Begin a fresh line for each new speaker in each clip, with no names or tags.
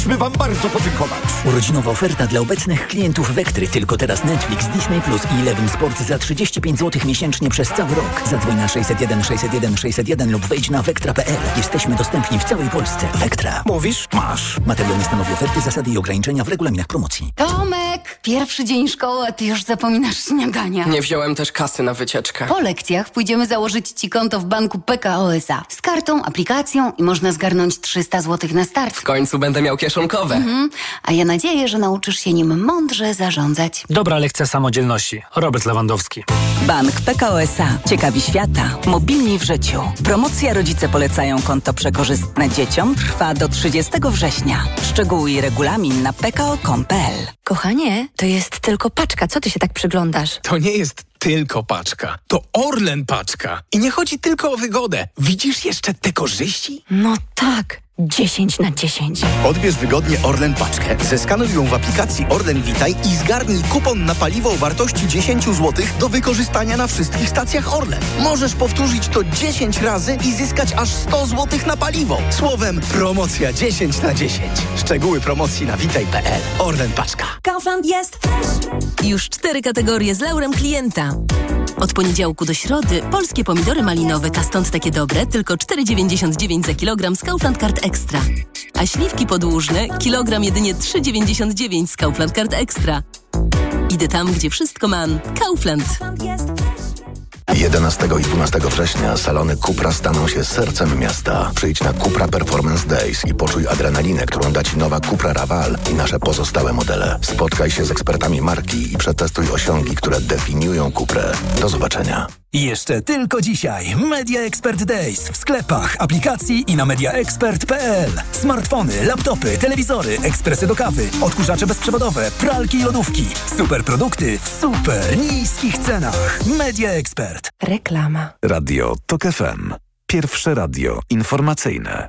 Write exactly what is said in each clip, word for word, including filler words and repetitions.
Chcemy wam bardzo podziękować.
Urodzinowa oferta dla obecnych klientów Wektry. Tylko teraz Netflix, Disney Plus i Eleven Sport za trzydzieści pięć złotych miesięcznie przez cały rok. Zadzwoń na sześćset jeden sześćset jeden sześćset jeden lub wejdź na wektra kropka pe el. Jesteśmy dostępni w całej Polsce. Wektra.
Mówisz? Masz.
Materiał nie stanowi oferty, zasady i ograniczenia w regulaminach promocji.
Tomek, pierwszy dzień szkoły, a ty już zapominasz śniadania.
Nie wziąłem też kasy na wycieczkę.
Po lekcjach pójdziemy założyć ci konto w banku P K O S A. Z kartą, aplikacją i można zgarnąć trzysta złotych na start.
W końcu będę miał kieszonkowe.
Mhm. A ja nadzieję, że nauczysz się nim mądrze zarządzać.
Dobra lekcja samodzielności. Robert Lewandowski.
Bank P K O S A. Ciekawi świata. Mobilni w życiu. Promocja Rodzice polecają konto przekorzystne dzieciom trwa do trzydziestego września. Szczegóły i regulamin na p k o kropka com kropka p l.
Kochanie, to jest tylko paczka. Co ty się tak przyglądasz?
To nie jest tylko paczka. To Orlen paczka. I nie chodzi tylko o wygodę. Widzisz jeszcze te korzyści?
No tak. dziesięć na dziesięć.
Odbierz wygodnie Orlen paczkę, zeskanuj ją w aplikacji Orlen Witaj i zgarnij kupon na paliwo o wartości dziesięć złotych do wykorzystania na wszystkich stacjach Orlen. Możesz powtórzyć to dziesięć razy i zyskać aż sto złotych na paliwo. Słowem, promocja dziesięć na dziesięć. Szczegóły promocji na witaj kropka pe el. Orlen paczka.
Kaufland jest już cztery kategorie z laurem klienta. Od poniedziałku do środy polskie pomidory malinowe, a stąd takie dobre, tylko cztery dziewięćdziesiąt dziewięć za kilogram z Kaufland Card Extra. A śliwki podłużne, kilogram jedynie trzy dziewięćdziesiąt dziewięć z Kaufland Card Extra. Idę tam, gdzie wszystko mam. Kaufland.
jedenastego i dwunastego września salony Cupra staną się sercem miasta. Przyjdź na Cupra Performance Days i poczuj adrenalinę, którą da Ci nowa Cupra Raval i nasze pozostałe modele. Spotkaj się z ekspertami marki i przetestuj osiągi, które definiują Cuprę. Do zobaczenia.
Jeszcze tylko dzisiaj Media Expert Days w sklepach, aplikacji i na media expert kropka pe el. Smartfony, laptopy, telewizory, ekspresy do kawy, odkurzacze bezprzewodowe, pralki i lodówki. Super produkty w super niskich cenach. Media Expert.
Reklama.
Radio Tok F M. Pierwsze radio informacyjne.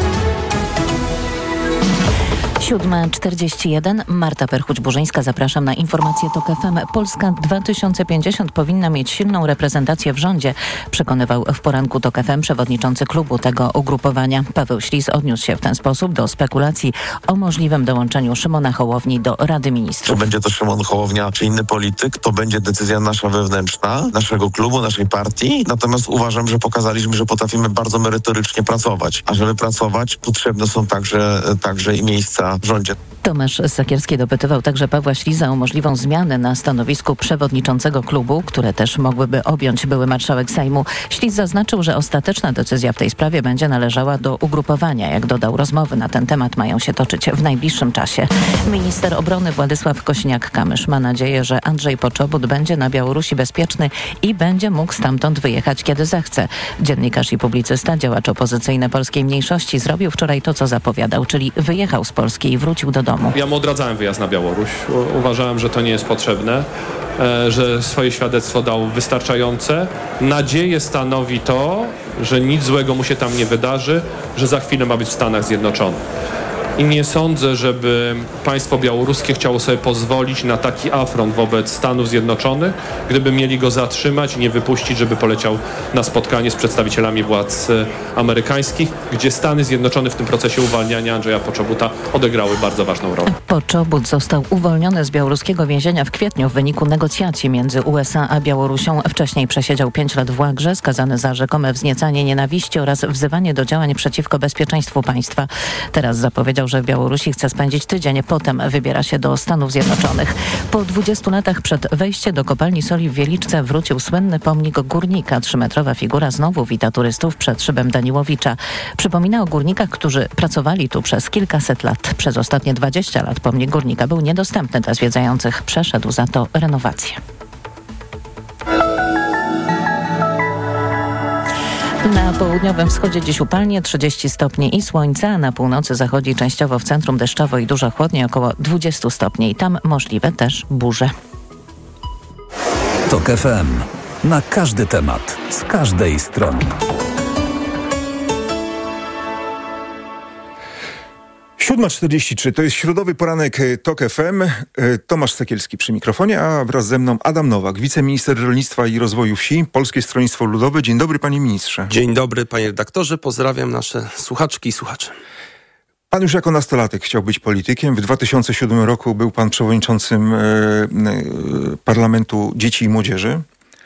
siódma czterdzieści jeden. Marta Perchuć-Burzyńska. Zapraszam na informację Tok F M. Polska dwa tysiące pięćdziesiąt powinna mieć silną reprezentację w rządzie, przekonywał w poranku Tok F M przewodniczący klubu tego ugrupowania. Paweł Ślis odniósł się w ten sposób do spekulacji o możliwym dołączeniu Szymona Hołowni do Rady Ministrów.
Czy będzie to Szymon Hołownia, czy inny polityk, to będzie decyzja nasza wewnętrzna, naszego klubu, naszej partii. Natomiast uważam, że pokazaliśmy, że potrafimy bardzo merytorycznie pracować. A żeby pracować, potrzebne są także, także i miejsca w rządzie.
Tomasz Sakierski dopytywał także Pawła Śliza o możliwą zmianę na stanowisku przewodniczącego klubu, które też mogłyby objąć były marszałek Sejmu. Ślis zaznaczył, że ostateczna decyzja w tej sprawie będzie należała do ugrupowania. Jak dodał, rozmowy na ten temat mają się toczyć w najbliższym czasie. Minister obrony Władysław Kosiniak-Kamysz ma nadzieję, że Andrzej Poczobut będzie na Białorusi bezpieczny i będzie mógł stamtąd wyjechać, kiedy zechce. Dziennikarz i publicysta, działacz opozycyjny polskiej mniejszości zrobił wczoraj to, co zapowiadał, czyli wyjechał z Polski i wrócił do domu.
Ja mu odradzałem wyjazd na Białoruś. Uważałem, że to nie jest potrzebne, że swoje świadectwo dał wystarczające. Nadzieję stanowi to, że nic złego mu się tam nie wydarzy, że za chwilę ma być w Stanach Zjednoczonych. I nie sądzę, żeby państwo białoruskie chciało sobie pozwolić na taki afront wobec Stanów Zjednoczonych, gdyby mieli go zatrzymać i nie wypuścić, żeby poleciał na spotkanie z przedstawicielami władz amerykańskich, gdzie Stany Zjednoczone w tym procesie uwalniania Andrzeja Poczobuta odegrały bardzo ważną rolę.
Poczobut został uwolniony z białoruskiego więzienia w kwietniu w wyniku negocjacji między U S A a Białorusią. Wcześniej przesiedział pięć lat w łagrze, skazany za rzekome wzniecanie nienawiści oraz wzywanie do działań przeciwko bezpieczeństwu państwa. Teraz zapowiedział, że w Białorusi chce spędzić tydzień, potem wybiera się do Stanów Zjednoczonych. Po dwudziestu latach przed wejściem do kopalni soli w Wieliczce wrócił słynny pomnik górnika. Trzymetrowa figura znowu wita turystów przed szybem Daniłowicza. Przypomina o górnikach, którzy pracowali tu przez kilkaset lat. Przez ostatnie dwadzieścia lat pomnik górnika był niedostępny dla zwiedzających. Przeszedł za to renowację. Na południowym wschodzie dziś upalnie, trzydzieści stopni i słońca, a na północy zachodzi częściowo w centrum deszczowo i dużo chłodniej, około dwadzieścia stopni. Tam możliwe też burze.
Tok F M. Na każdy temat, z każdej strony.
siódma czterdzieści trzy, to jest środowy poranek Tok F M. Tomasz Sekielski przy mikrofonie, a wraz ze mną Adam Nowak, wiceminister rolnictwa i rozwoju wsi, Polskie Stronnictwo Ludowe. Dzień dobry, panie ministrze.
Dzień dobry, panie redaktorze. Pozdrawiam nasze słuchaczki i słuchacze.
Pan już jako nastolatek chciał być politykiem. W dwa tysiące siódmym roku był pan przewodniczącym e, e, Parlamentu Dzieci i Młodzieży.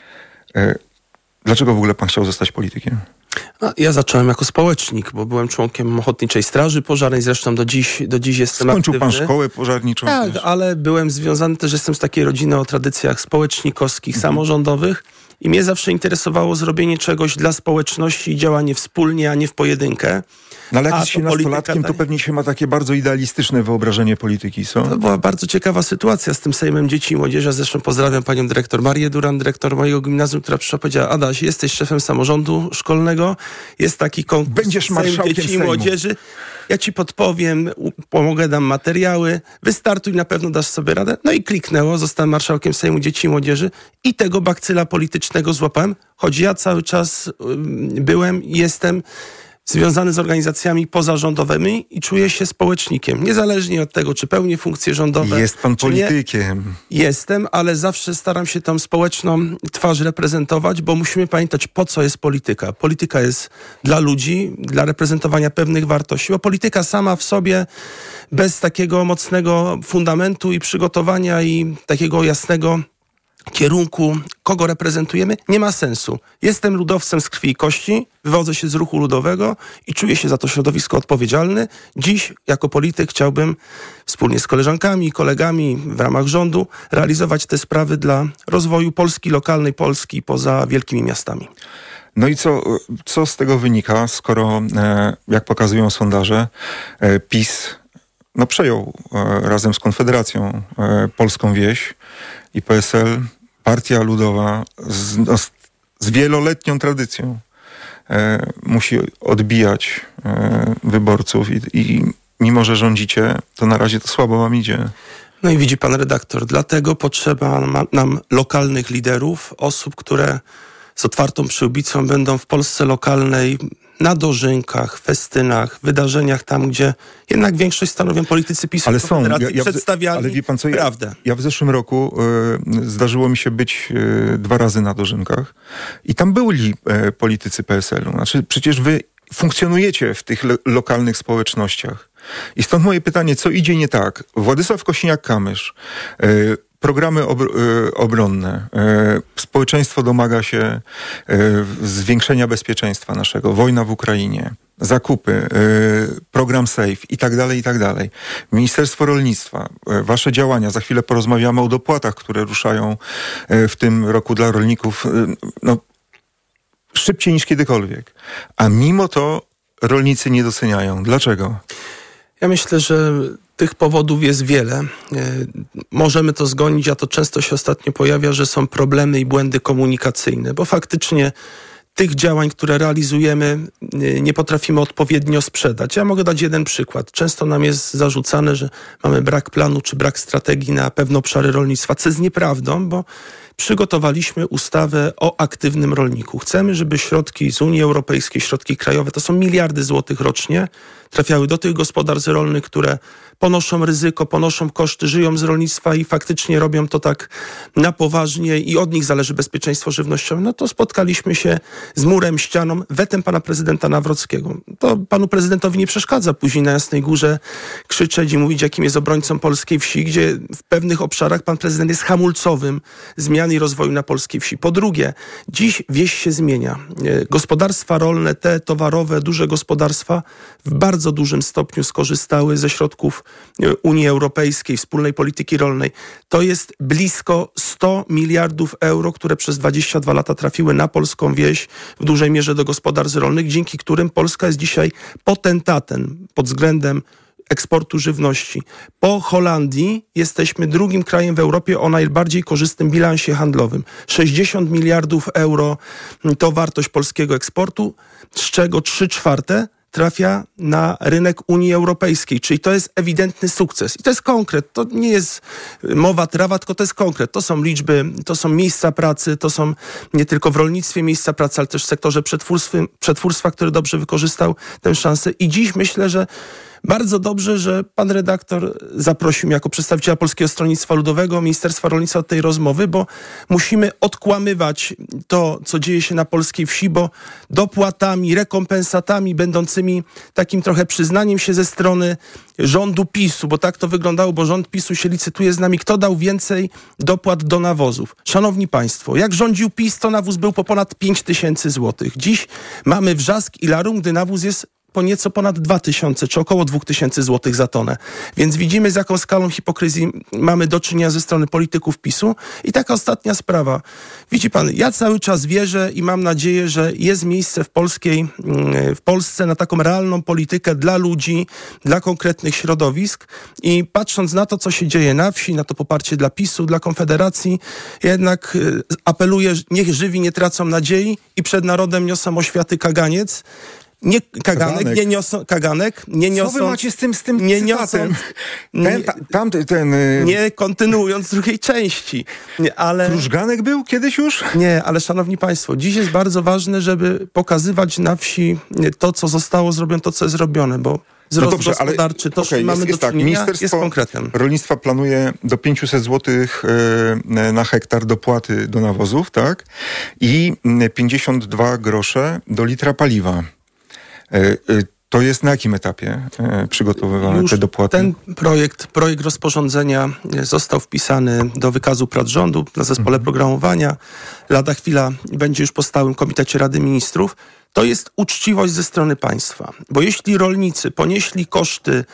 E, dlaczego w ogóle pan chciał zostać politykiem?
No, ja zacząłem jako społecznik, bo byłem członkiem Ochotniczej Straży Pożarnej, zresztą do dziś, do dziś jestem
Skończył
aktywny.
pan szkołę pożarniczą?
Tak,
też.
ale byłem związany też, jestem z takiej rodziny o tradycjach społecznikowskich,
mhm.
samorządowych i mnie zawsze interesowało zrobienie czegoś dla społeczności i działanie wspólnie, a nie w pojedynkę.
No ale jak
A
jest się
to polityka,
nastolatkiem, to
tak?
pewnie się ma takie bardzo idealistyczne wyobrażenie polityki, co?
To była bardzo ciekawa sytuacja z tym Sejmem Dzieci i Młodzieży. Zresztą pozdrawiam panią dyrektor Marię Duran, dyrektor mojego gimnazjum, która przyszła i powiedziała: Adaś, jesteś szefem samorządu szkolnego, jest taki konkurs
Będziesz marszałkiem
Sejm Dzieci i
Sejmu. Młodzieży.
Ja ci podpowiem, u- pomogę, dam materiały, wystartuj, na pewno dasz sobie radę. No i kliknęło, zostałem marszałkiem Sejmu Dzieci i Młodzieży i tego bakcyla politycznego złapałem, choć ja cały czas ym, byłem i jestem związany z organizacjami pozarządowymi i czuję się społecznikiem. Niezależnie od tego, czy pełnię funkcje rządowe.
Jest pan
czy nie.
politykiem.
Jestem, ale zawsze staram się tą społeczną twarz reprezentować, bo musimy pamiętać, po co jest polityka. Polityka jest dla ludzi, dla reprezentowania pewnych wartości, bo polityka sama w sobie, bez takiego mocnego fundamentu i przygotowania i takiego jasnego kierunku, kogo reprezentujemy, nie ma sensu. Jestem ludowcem z krwi i kości, wywodzę się z ruchu ludowego i czuję się za to środowisko odpowiedzialny. Dziś jako polityk chciałbym wspólnie z koleżankami i kolegami w ramach rządu realizować te sprawy dla rozwoju Polski, lokalnej Polski poza wielkimi miastami.
No i co, co z tego wynika, skoro, e, jak pokazują sondaże, e, PiS no, przejął e, razem z Konfederacją e, polską wieś i P S L, partia ludowa z, no, z, z wieloletnią tradycją e, musi odbijać e, wyborców i, i mimo, że rządzicie, to na razie to słabo wam idzie.
No i widzi pan redaktor, dlatego potrzeba nam, nam lokalnych liderów, osób, które z otwartą przyłbicą będą w Polsce lokalnej na dożynkach, festynach, wydarzeniach tam, gdzie jednak większość stanowią politycy PiS-u,
ale są, ja, ja
przedstawiali
ale wie pan co,
prawdę.
Ja, ja w zeszłym roku y, zdarzyło mi się być y, dwa razy na dożynkach i tam byli y, politycy P S L u. Znaczy przecież wy funkcjonujecie w tych lo- lokalnych społecznościach. I stąd moje pytanie, co idzie nie tak? Władysław Kosiniak-Kamysz, y, programy obr- obronne. Społeczeństwo domaga się zwiększenia bezpieczeństwa naszego. Wojna w Ukrainie. Zakupy. Program Safe i tak dalej, i tak dalej. Ministerstwo Rolnictwa. Wasze działania. Za chwilę porozmawiamy o dopłatach, które ruszają w tym roku dla rolników. No, szybciej niż kiedykolwiek. A mimo to rolnicy nie doceniają. Dlaczego?
Ja myślę, że tych powodów jest wiele. Możemy to zgonić, a to często się ostatnio pojawia, że są problemy i błędy komunikacyjne, bo faktycznie tych działań, które realizujemy, nie potrafimy odpowiednio sprzedać. Ja mogę dać jeden przykład. Często nam jest zarzucane, że mamy brak planu czy brak strategii na pewne obszary rolnictwa, co jest nieprawdą, bo przygotowaliśmy ustawę o aktywnym rolniku. Chcemy, żeby środki z Unii Europejskiej, środki krajowe, to są miliardy złotych rocznie, trafiały do tych gospodarstw rolnych, które ponoszą ryzyko, ponoszą koszty, żyją z rolnictwa i faktycznie robią to tak na poważnie i od nich zależy bezpieczeństwo żywnościowe. No to spotkaliśmy się z murem, ścianą, wetem pana prezydenta Nawrockiego. To panu prezydentowi nie przeszkadza później na Jasnej Górze krzyczeć i mówić, jakim jest obrońcą polskiej wsi, gdzie w pewnych obszarach pan prezydent jest hamulcowym zmian i rozwoju na polskiej wsi. Po drugie, dziś wieś się zmienia. Gospodarstwa rolne, te towarowe, duże gospodarstwa w bardzo dużym stopniu skorzystały ze środków Unii Europejskiej, wspólnej polityki rolnej. To jest blisko sto miliardów euro, które przez dwadzieścia dwa lata trafiły na polską wieś, w dużej mierze do gospodarstw rolnych, dzięki którym Polska jest dzisiaj potentatem pod względem eksportu żywności. Po Holandii jesteśmy drugim krajem w Europie o najbardziej korzystnym bilansie handlowym. sześćdziesiąt miliardów euro to wartość polskiego eksportu, z czego trzy czwarte trafia na rynek Unii Europejskiej, czyli to jest ewidentny sukces. I to jest konkret, to nie jest mowa trawa, tylko to jest konkret. To są liczby, to są miejsca pracy, to są nie tylko w rolnictwie miejsca pracy, ale też w sektorze przetwórstwa, przetwórstwa, który dobrze wykorzystał tę szansę. I dziś myślę, że Bardzo dobrze, że pan redaktor zaprosił mnie jako przedstawiciela Polskiego Stronnictwa Ludowego, Ministerstwa Rolnictwa do tej rozmowy, bo musimy odkłamywać to, co dzieje się na polskiej wsi, bo dopłatami, rekompensatami będącymi takim trochę przyznaniem się ze strony rządu PiSu, bo tak to wyglądało, bo rząd PiSu się licytuje z nami, kto dał więcej dopłat do nawozów. Szanowni Państwo, jak rządził PiS, to nawóz był po ponad pięć tysięcy złotych. Dziś mamy wrzask i larum, gdy nawóz jest po nieco ponad dwa tysiące, czy około dwa tysiące złotych za tonę. Więc widzimy, z jaką skalą hipokryzji mamy do czynienia ze strony polityków PiSu. I taka ostatnia sprawa. Widzi pan, ja cały czas wierzę i mam nadzieję, że jest miejsce w polskiej, w Polsce na taką realną politykę dla ludzi, dla konkretnych środowisk. I patrząc na to, co się dzieje na wsi, na to poparcie dla PiSu, dla Konfederacji, jednak apeluję, niech żywi nie tracą nadziei i przed narodem niosą oświaty kaganiec. Nie kaganek, kaganek, nie niosą, kaganek, nie niosą...
Co wy macie z tym, z tym
nie niosą,
ten, ta, tam, ten, y...
Nie kontynuując drugiej części. Nie, ale...
Krużganek był kiedyś już?
Nie, ale szanowni państwo, dziś jest bardzo ważne, żeby pokazywać na wsi to, co zostało zrobione, to, co jest zrobione, bo wzrost no dobrze, gospodarczy, to, okay, mamy jest, do czynienia, jest, tak, Ministerstwo jest konkretem.
Rolnictwa planuje do pięćset złotych y, na hektar dopłaty do nawozów, tak? I pięćdziesiąt dwa grosze do litra paliwa. To jest na jakim etapie przygotowywane
Już
te dopłaty?
Ten projekt, projekt rozporządzenia został wpisany do wykazu prac rządu na zespole mhm. programowania. Lada chwila będzie już po stałym komitecie Rady Ministrów. To jest uczciwość ze strony państwa. Bo jeśli rolnicy ponieśli koszty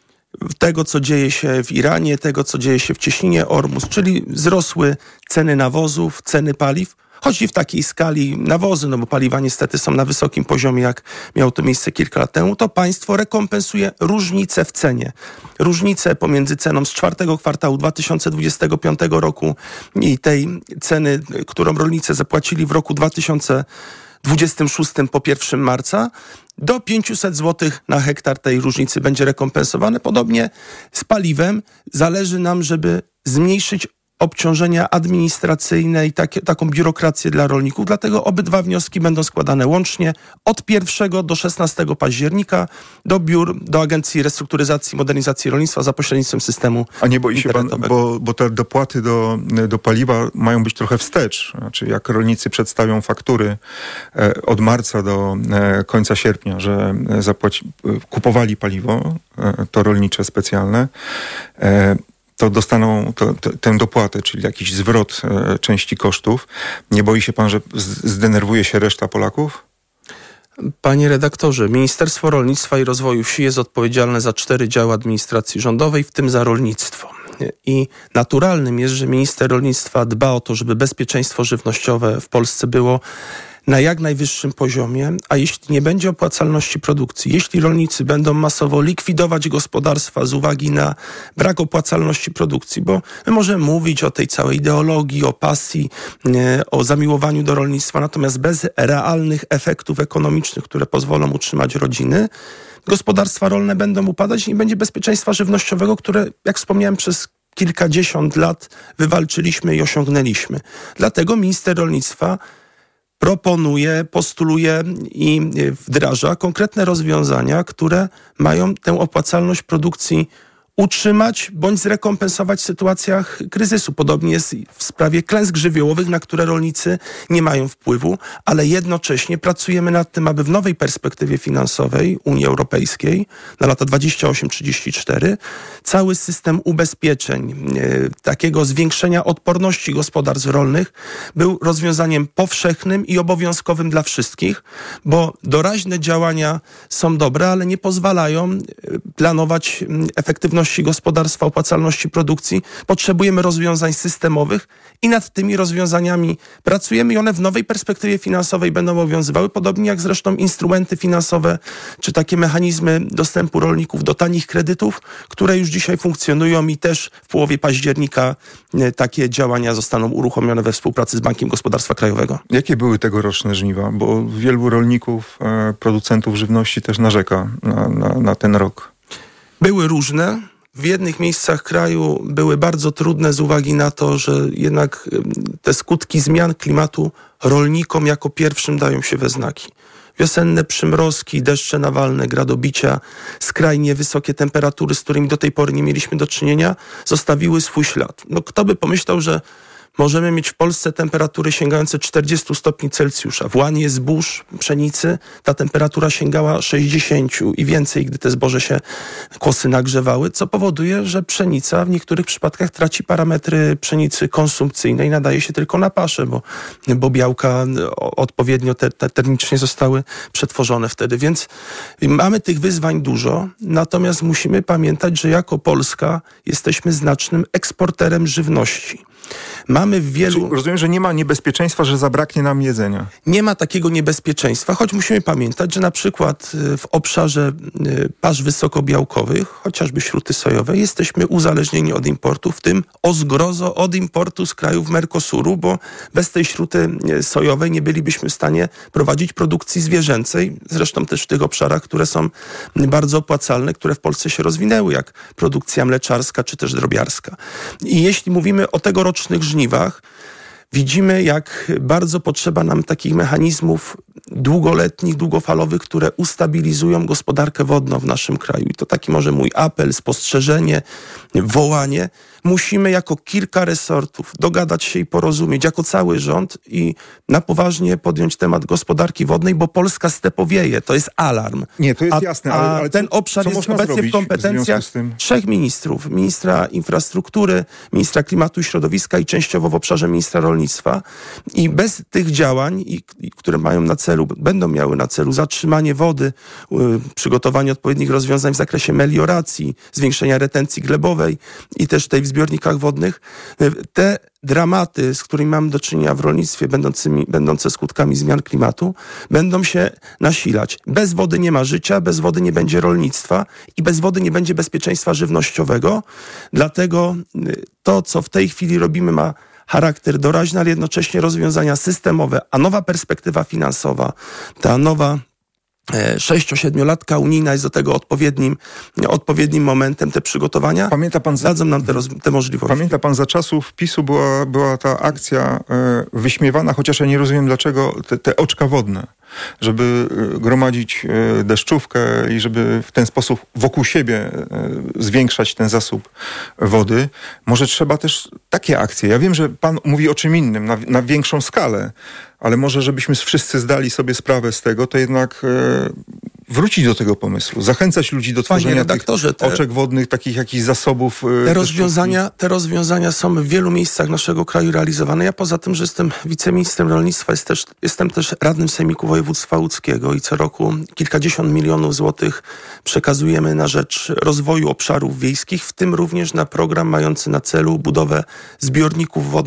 tego, co dzieje się w Iranie, tego, co dzieje się w Cieśninie Ormus, czyli wzrosły ceny nawozów, ceny paliw, choć i w takiej skali nawozy, no bo paliwa niestety są na wysokim poziomie, jak miało to miejsce kilka lat temu, to państwo rekompensuje różnicę w cenie. Różnicę pomiędzy ceną z czwartego kwartału dwa tysiące dwudziestego piątego roku i tej ceny, którą rolnicy zapłacili w roku dwa tysiące dwudziestym szóstym po pierwszego marca, do pięćset złotych na hektar tej różnicy będzie rekompensowane. Podobnie z paliwem zależy nam, żeby zmniejszyć obciążenia administracyjne i takie, taką biurokrację dla rolników. Dlatego obydwa wnioski będą składane łącznie od pierwszego do szesnastego października do biur, do Agencji Restrukturyzacji i Modernizacji Rolnictwa za pośrednictwem systemu
A nie boi się pan, bo, bo te dopłaty do, do paliwa mają być trochę wstecz. Znaczy jak rolnicy przedstawią faktury e, od marca do e, końca sierpnia, że zapłaci, kupowali paliwo, e, to rolnicze specjalne, e, to dostaną to, to, tę dopłatę, czyli jakiś zwrot e, części kosztów. Nie boi się pan, że z, zdenerwuje się reszta Polaków?
Panie redaktorze, Ministerstwo Rolnictwa i Rozwoju Wsi jest odpowiedzialne za cztery działy administracji rządowej, w tym za rolnictwo. I naturalnym jest, że minister rolnictwa dba o to, żeby bezpieczeństwo żywnościowe w Polsce było na jak najwyższym poziomie, a jeśli nie będzie opłacalności produkcji, jeśli rolnicy będą masowo likwidować gospodarstwa z uwagi na brak opłacalności produkcji, bo my możemy mówić o tej całej ideologii, o pasji, nie, o zamiłowaniu do rolnictwa, natomiast bez realnych efektów ekonomicznych, które pozwolą utrzymać rodziny, gospodarstwa rolne będą upadać i nie będzie bezpieczeństwa żywnościowego, które, jak wspomniałem, przez kilkadziesiąt lat wywalczyliśmy i osiągnęliśmy. Dlatego minister rolnictwa proponuje, postuluje i wdraża konkretne rozwiązania, które mają tę opłacalność produkcji utrzymać bądź zrekompensować w sytuacjach kryzysu. Podobnie jest w sprawie klęsk żywiołowych, na które rolnicy nie mają wpływu, ale jednocześnie pracujemy nad tym, aby w nowej perspektywie finansowej Unii Europejskiej na lata dwadzieścia osiem trzydzieści cztery cały system ubezpieczeń, e, takiego zwiększenia odporności gospodarstw rolnych był rozwiązaniem powszechnym i obowiązkowym dla wszystkich, bo doraźne działania są dobre, ale nie pozwalają planować efektywności gospodarstwa, opłacalności produkcji. Potrzebujemy rozwiązań systemowych i nad tymi rozwiązaniami pracujemy i one w nowej perspektywie finansowej będą obowiązywały, podobnie jak zresztą instrumenty finansowe, czy takie mechanizmy dostępu rolników do tanich kredytów, które już dzisiaj funkcjonują i też w połowie października takie działania zostaną uruchomione we współpracy z Bankiem Gospodarstwa Krajowego.
Jakie były tegoroczne żniwa? Bo wielu rolników, producentów żywności też narzeka na, na, na ten rok.
Były różne. W jednych miejscach kraju były bardzo trudne z uwagi na to, że jednak te skutki zmian klimatu rolnikom jako pierwszym dają się we znaki. Wiosenne przymrozki, deszcze nawalne, gradobicia, skrajnie wysokie temperatury, z którymi do tej pory nie mieliśmy do czynienia, zostawiły swój ślad. No, kto by pomyślał, że możemy mieć w Polsce temperatury sięgające czterdzieści stopni Celsjusza. W łanie zbóż, pszenicy ta temperatura sięgała sześćdziesiąt i więcej, gdy te zboże się kłosy nagrzewały, co powoduje, że pszenica w niektórych przypadkach traci parametry pszenicy konsumpcyjnej, nadaje się tylko na paszę, bo, bo białka odpowiednio te, te termicznie zostały przetworzone wtedy. Więc mamy tych wyzwań dużo, natomiast musimy pamiętać, że jako Polska jesteśmy znacznym eksporterem żywności. Mamy w wielu...
Czyli rozumiem, że nie ma niebezpieczeństwa, że zabraknie nam jedzenia.
Nie ma takiego niebezpieczeństwa, choć musimy pamiętać, że na przykład w obszarze pasz wysokobiałkowych, chociażby śruty sojowe, jesteśmy uzależnieni od importu, w tym o zgrozo od importu z krajów Mercosuru, bo bez tej śruty sojowej nie bylibyśmy w stanie prowadzić produkcji zwierzęcej, zresztą też w tych obszarach, które są bardzo opłacalne, które w Polsce się rozwinęły, jak produkcja mleczarska czy też drobiarska. I jeśli mówimy o tegorocznych żniwach, widzimy, jak bardzo potrzeba nam takich mechanizmów długoletnich, długofalowych, które ustabilizują gospodarkę wodną w naszym kraju. I to taki może mój apel, spostrzeżenie, wołanie. Musimy jako kilka resortów dogadać się i porozumieć, jako cały rząd i na poważnie podjąć temat gospodarki wodnej, bo Polska stepowieje. To jest alarm.
Nie, to jest
a,
jasne.
A
ale, ale
ten
co,
obszar
co
jest
można
obecnie w kompetencjach
w
trzech ministrów. Ministra infrastruktury, ministra klimatu i środowiska i częściowo w obszarze ministra rolnictwa. I bez tych działań, i, i, które mają na celu, będą miały na celu zatrzymanie wody, y, przygotowanie odpowiednich rozwiązań w zakresie melioracji, zwiększenia retencji glebowej i też tej w zbiornikach wodnych, y, te dramaty, z którymi mamy do czynienia w rolnictwie, będącymi, będące skutkami zmian klimatu, będą się nasilać. Bez wody nie ma życia, bez wody nie będzie rolnictwa i bez wody nie będzie bezpieczeństwa żywnościowego. Dlatego to, co w tej chwili robimy, ma charakter doraźny, ale jednocześnie rozwiązania systemowe, a nowa perspektywa finansowa, ta nowa sześcio-siedmiolatka unijna jest do tego odpowiednim, odpowiednim momentem, te przygotowania.
Pamięta pan za...
dadzą nam te, roz... te możliwości.
Pamięta pan, za czasów PiSu była, była ta akcja e, wyśmiewana, chociaż ja nie rozumiem dlaczego, te, te oczka wodne, żeby gromadzić e, deszczówkę i żeby w ten sposób wokół siebie e, zwiększać ten zasób wody. Może trzeba też takie akcje. Ja wiem, że pan mówi o czym innym, na, na większą skalę, ale może żebyśmy wszyscy zdali sobie sprawę z tego, to jednak e, wrócić do tego pomysłu, zachęcać ludzi do tworzenia tych te, oczek wodnych, takich jakichś zasobów. E,
te, rozwiązania, te rozwiązania są w wielu miejscach naszego kraju realizowane. Ja poza tym, że jestem wiceministrem rolnictwa, jest też, jestem też radnym Sejmiku Województwa Łódzkiego i co roku kilkadziesiąt milionów złotych przekazujemy na rzecz rozwoju obszarów wiejskich, w tym również na program mający na celu budowę zbiorników wodnych